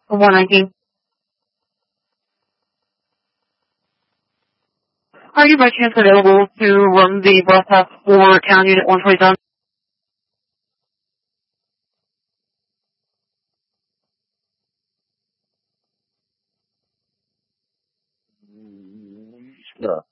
119. Are you by chance available to run the bus test for Town Unit 127? Yeah.